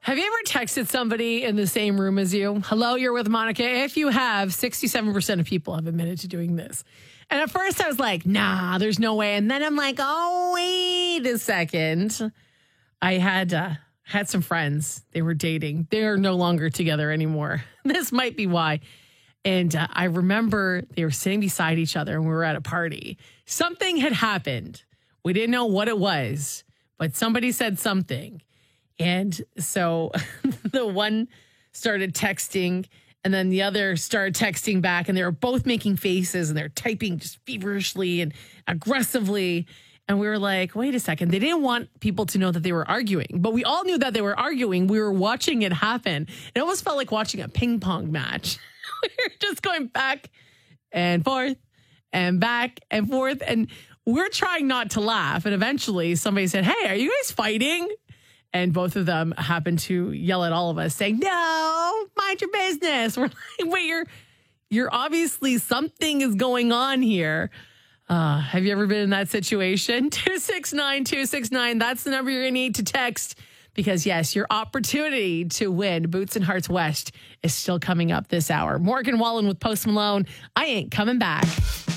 Have you ever texted somebody in the same room as you? Hello, you're with Monica. If you have, 67% of people have admitted to doing this. And at first I was like, nah, there's no way. And then I'm like, oh, wait a second. I had some friends. They were dating. They're no longer together anymore. This might be why. And I remember they were sitting beside each other and we were at a party. Something had happened. We didn't know what it was, but somebody said something. And so the one started texting and then the other started texting back and they were both making faces and they're typing just feverishly and aggressively. And we were like, wait a second. They didn't want people to know that they were arguing, but we all knew that they were arguing. We were watching it happen. It almost felt like watching a ping pong match. We were just going back and forth and back and forth. And we're trying not to laugh. And eventually somebody said, hey, are you guys fighting? And both of them happened to yell at all of us saying, no, mind your business. We're like, wait, you're obviously something is going on here. Have you ever been in that situation? 269-269. That's the number you're going to need to text because, yes, your opportunity to win Boots and Hearts West is still coming up this hour. Morgan Wallen with Post Malone. I ain't coming back.